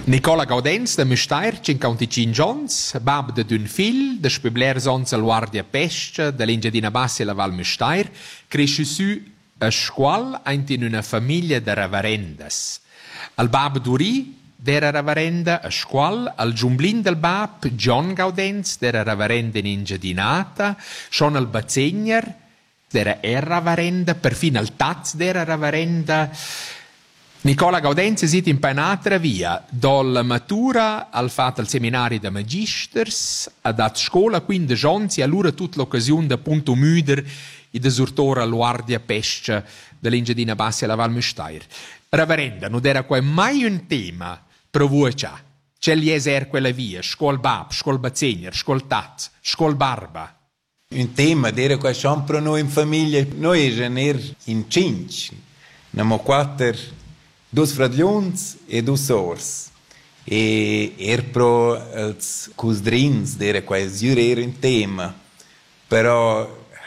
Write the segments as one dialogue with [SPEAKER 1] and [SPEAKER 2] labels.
[SPEAKER 1] Nicola Gaudenz da Müstair, 55 gions, bab de d'un fil, de spibler ons al Guardia Pesce, de l'Engiadina Bassi e la Val Müstair, cresce su a scuol aint in una famiglia de reverendas. Al bab Duri, d'era reverenda a scuol, al giumblin del bab, John Gaudenz, d'era reverenda in Engiadinata, schon al Bazegner, d'era reverenda, perfin al Taz d'era reverenda. Nicola Gaudenz sit in un'altra via, dalla matura al fatto al seminario de magisters, ad a scuola 15 anni e allora tutta l'occasione da punto müder e da surtora al Guardia Pesce dell'Engiadina Bassi e la Val Müstair. Reverenda, non era qua mai un tema per voi c'è. C'è l'ieser quella via, scuol bab, scuol bazegner, scuol taz, scuol barba.
[SPEAKER 2] Un tema era qua sempre noi in famiglia, noi siamo in 5, siamo 4, 2 fradions e 2 sors. E pro els cusdrins era quasi era un tema. Però,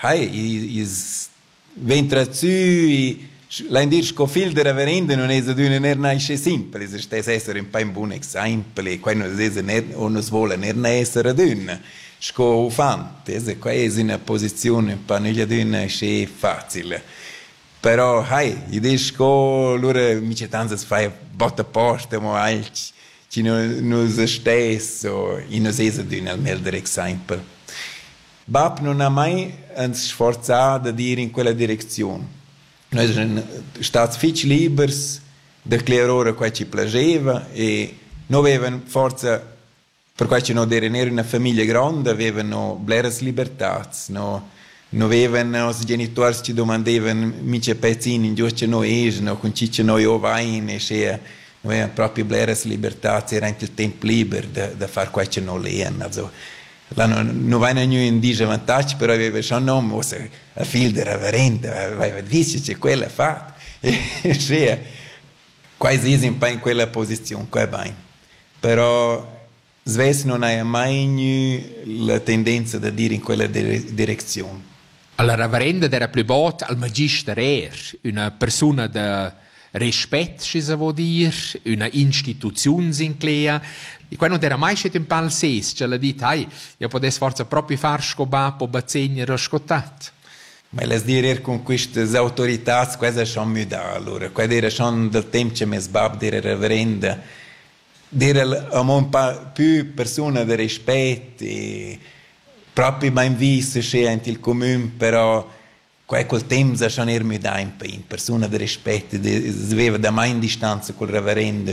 [SPEAKER 2] ventra su e l'indire scofil de reverenda non è d'una nasce simple, se stesse essere un po' un buon esempio, e quando non si vuole essere d'una. Sco fante, qua è una posizione un po' non è facile. Però, io dico, allora mi c'è tanto si fa botta posta, ma altri, che non si stesso, e non si è un migliore esempio. Bab non ha mai sforzato di dire in quella direzione. Noi siamo stati fici liberi di declarare quello che ci piaceva e non avevano forza, per cui non erano una famiglia grande, avevano bleras libertà, non avevano i genitori ci domandavano mica pezzini in giusto noi esno con ciccia noi ovaine e non avevano proprio bleras libertà, era anche il tempo libero da fare quello che non leano. Là non avevano un disvantaggio, però aveva già un nome, a figlio di reverenda, aveva visto che quella fa. E quasi in quella posizione, qua è bene. Però Sves non ha mai la tendenza di dire in quella direzione.
[SPEAKER 1] Alla reverenda era più bot al magister una persona de rispetto, si vuol dire, una istituzione sinclea. E quando era mai stato in pal ses, ce l'ha detto, io potessi forse proprio far scobà o bazzegner o scottat.
[SPEAKER 2] Ma le dire con queste autorità, quasi sono mudate, allora, quando era schon del tempo che mi sbab dire reverenda, dire un po' più persona di rispetto e proprio mai visto c'è anche il comune, però quel tempo si sono ermudati in persona di rispetto, si aveva da mai in distanza col reverendo,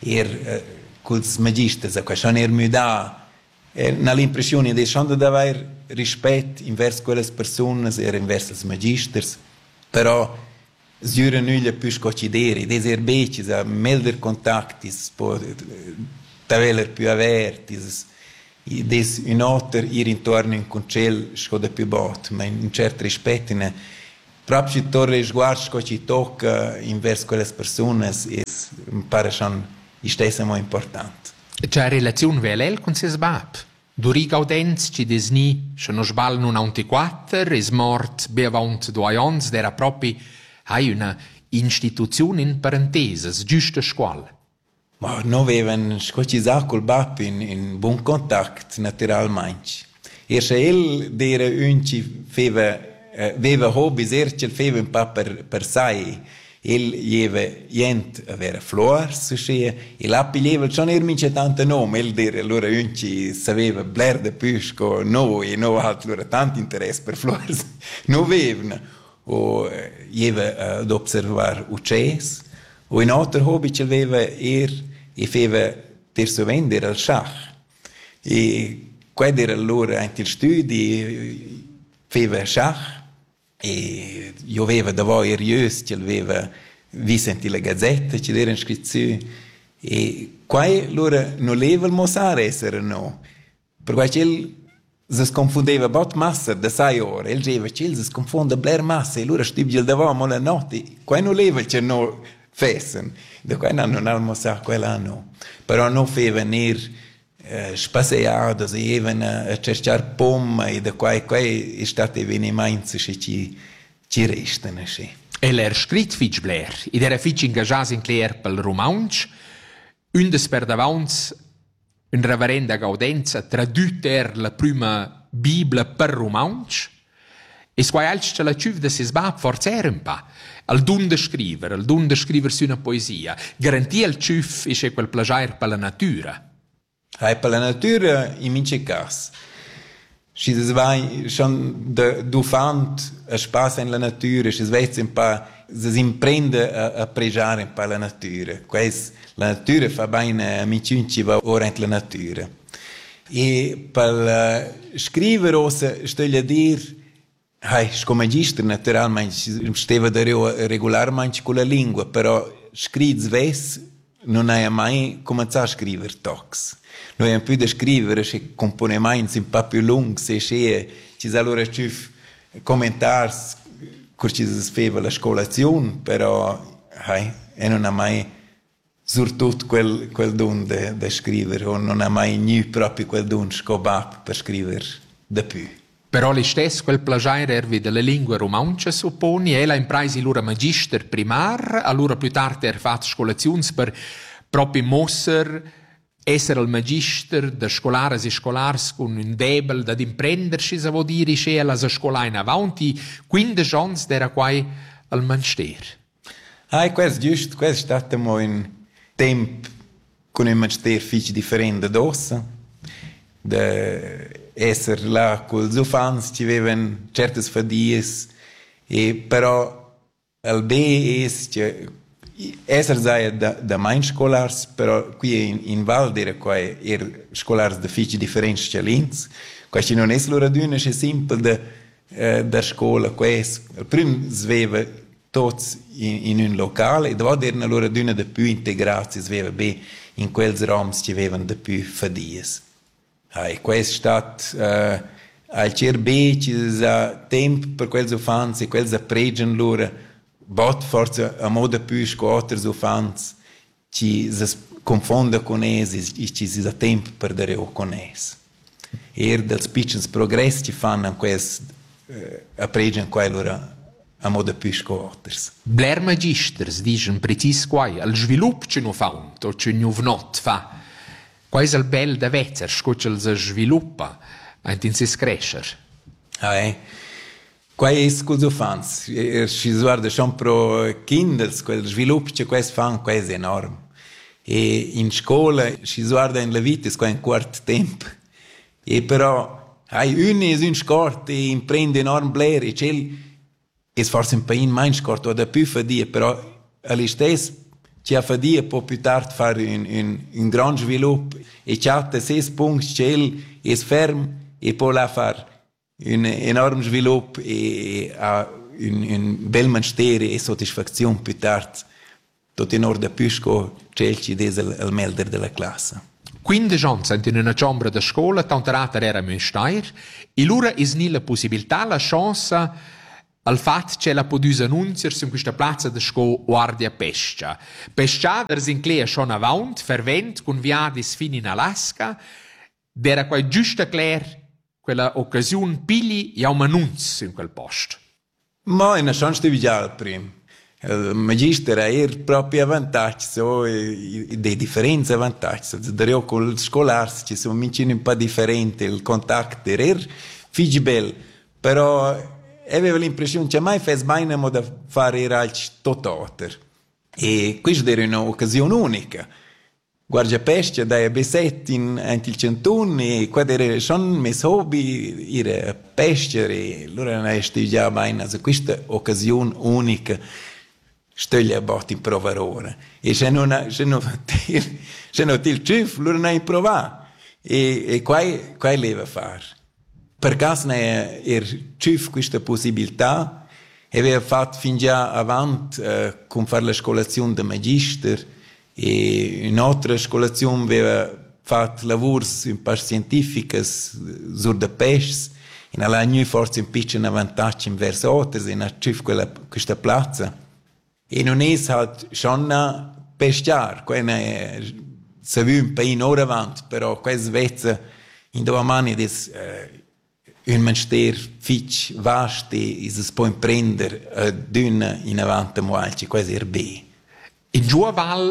[SPEAKER 2] con i magistri, si sono ermudati. Nell'impressione di sono di avere rispetto verso quelle persone e verso i magistri, però si erano nulla più scocidere, dei erbeci, meglio contatti, avere più aperti, un altro ir intorno in concel scoda più bot, ma in un certo rispetto proprio torre sguardo che ci tocca verso quelle persone mi pare sono stesso molto importante.
[SPEAKER 1] C'è relazione VLL con se sbab. Duri Gaudenz ci desni, se non sbal non 94, è morto beavant 2 anni, era proprio una istituzione in parentesi, giusta scuola.
[SPEAKER 2] Ma non avevano scoccisato col BAP in buon contatto, naturalmente. E se era un che aveva hobby, ce l'aveva un po' per sé. Aveva niente a avere flores, e là aveva già non era tanto nome. Era allora un che sapeva bler de pisco, noi, e non aveva tanto interesse per flores. Non avevano. O aveva ad osservare uccelli. O un altro hobby che aveva era e faceva terzo vendere al schach. E quando era allora anche il studio, faceva schach, e io aveva da voi rius, che aveva visto anche la gazzetta, che era iscrizione, e qua allora non aveva il mosare essere no, perché lui si sconfondeva bot massa da 6 ore, e diceva che lui si sconfonde bler massa, e allora studia da voi la notte, qua non aveva che no fessen, da qua non almoçar quella no, però non faceva venire spaseados e ivan a cercar pomma e da qua è stato avvenimento che ci restano.
[SPEAKER 1] E l'era scritto fitch bler, ed era fitch ingaggiato in Claire pel romansch, undes per davants un reverenda Gaudenza tradüter la prima Biblia per romansch, e quai alts ce la ciuv de ses bab forzer un pa. Al dun de scriver su una poesia. Garantia il ciuv isce quel plagiair per la natura.
[SPEAKER 2] Per la natura, in mince cas. Si es vai schon du fand a spaß in la natura, si es vez un pa, si imprende a pregiare un pa la natura. La natura fa bene a minciunci va ora in la natura. E per scrivere osa, steglia dir, come magister naturalmente steva da regolarmente con la lingua, però scrits ves non hai mai cominciato a scrivere tox. Noi abbiamo più da scrivere, se componementi un po' più lunghi, se ci allora ci commentari che ci si faceva la scolazione, però e non ha mai surtut quel don da scrivere, o non ha mai niente proprio quel don scopato per scrivere da più.
[SPEAKER 1] Però l'istess quel plagiaire ervi delle lingue romanche supponi, ella in praisi l'ura magister primar, allora più tardi fatto scolazions per proprio mosser essere il magister da scolares e scolars con un debel da imprendersi, se vuol dire, e alla scola in avanti, 15 anni era quai al Manster.
[SPEAKER 2] Questo giusto, questo è stato un tempo con un Manster fici differente d'ossa, essere là con i fans ci avevano certe fadies e però al B essere da mein scolars però qui in Val era qua scolars da fici differenti scalins questo non è l'ora d'una è semplice da scuola questo il primo sveva tutti in un locale e dopo erano l'ora d'una da più integrati sveva bene in quels rams ci avevano da più fadies. Questo è stato al CRB ci sono tempo per quels ufanzi e quels appregiano loro bot forse a modo più scotter ufanzi ci si confonda con essi e ci sia tempo per dare o con essi e dels piccoli progressi ci fanno questo appregiano qua loro a modo più scotters.
[SPEAKER 1] Bler magisters dicono preciso qua al sviluppo ci non fa un o ci non fa. Qual è il bello da vezzer, che si sviluppa in si crescer?
[SPEAKER 2] Qual è il cosa fanno? Si guarda sempre pro kinders, quel sviluppo che questo fanno, questo è enorme. E in scuola si guarda in la vita, è un quarto tempo. E però, uno è un scorto e imprende enorme bler, e c'è è forse un po' in mai scorto, o da più fadia, però all'istess ci ha fadia può più tardi fare un grande sviluppo e c'ha 6 punti c'è è fermo e può là fare un enorme sviluppo e ha un bel ministero e soddisfazione più tardi tutto in ordine più sco c'è il melder della classe.
[SPEAKER 1] 15 anni in una ciombra da scuola, tanto rata era Münster, e l'ora è ni la possibilità, la chance al fatto che la potusa annunziare su questa piazza di scuola Guardia Pescia. Pescia si inclea schon avanti, fervent, con viadis fin in Alaska, era quai giusto clair quella occasione pili e un annunzio in quel posto.
[SPEAKER 2] Ma è una chance di già prima. Il magister ha proprio vantaggi, dei differenze vantaggi. Da con il scolars ci sono un po' differenti, il contatto era figlio bello, però aveva l'impressione che mai fes bene da fare i raggi tototer. E questa era un'occasione unica. Guardia Pescia da Besset in il Centun e qua era schon mes hobby era pescere e allora ne studiava bene. Also questa occasione unica steglia bot in provarora. E se non il cif, allora ne provava. E qua leva fare. Per caso ne cif questa possibilità e aveva fatto fin già avanti con fare la scolazione da magister e in altra scolazione aveva fatto lavori un po' scientifici su da pesce e non aveva forse un piccolo vantaggio verso altri e non cif questa piazza e non è schon a pesciare si vede un po' in ora avanti però questa vezza in due mani un ministero fitch vasto e si può imprendere d'una in avanti moalci, quasi bene.
[SPEAKER 1] In Giuaval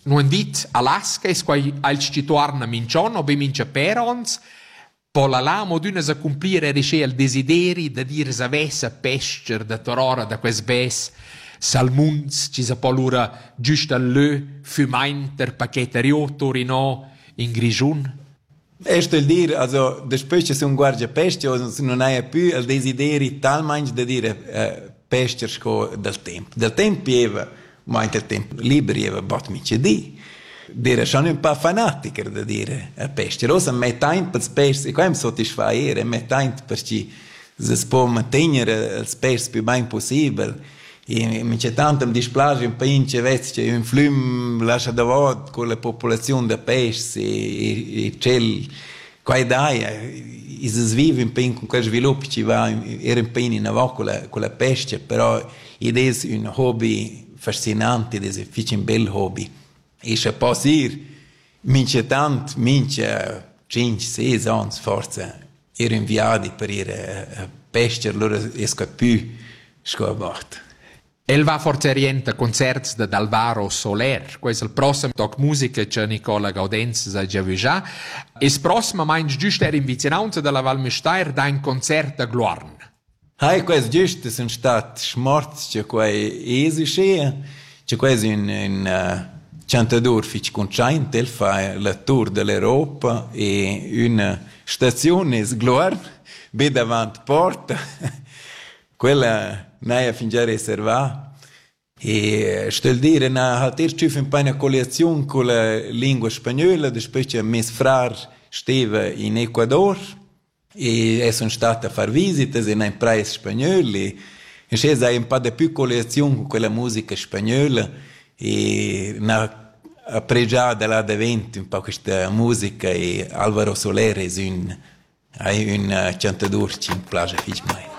[SPEAKER 1] Nu han dit Alaska es quai als ci torna minchon o be mincha perons, po la mo d'unas a cumplire risce il desideri da dir sa vessa pescher da torora da quels bes salmuns ci sa polura giusta lö fumainter paqueterio torino in grigiun.
[SPEAKER 2] Questo il dire, also, después che un guardia pesce, non hai più il desideri talmente da dire pescer sco del tempo. Del tempo era, ma del tempo libero era bot mice di. Dire schon un po' fanatiker da dire pescer. Rosa metain per pesce, e qua mi soddisfare, metain per ci si può mantenere il pesce più ben possibile. E mi c'è tanto mi dispiace un po' in c'è un flum lascia da vot con la popolazione da pesce e c'è qua dai si svive un po' con quel sviluppo ci va era un po' in avanti con la pesce però ed è un hobby fascinante ed è un bel hobby e se posso dire mi c'è tanto mi c'è 5-6 anni forse ero inviati per ir pesce allora esco più scovato.
[SPEAKER 1] El va forse orienta concerts de Alvaro Soler, questo è il prossimo talk musica che Nicola Gaudenz ha già visto. E il prossimo main giusto era in vicinanza della Val Müstair da un concerto a Glorn.
[SPEAKER 2] Questo giusto sono stati smorti che quei esisce, che questo è un cantador fic conciante, il fa la tour dell'Europa e una stazione è Glorn, be davanti porta, quella naia fingià riservata e sto dire na hat ci fin una collezione con la lingua spagnola después che mes frar steva in Ecuador e sono stata a far visite in un paese spagnolo e c'è un po' di più collezione con quella musica spagnola e na appregiata là davanti un po' questa musica e Alvaro Soler è un cantador che mi piace molto.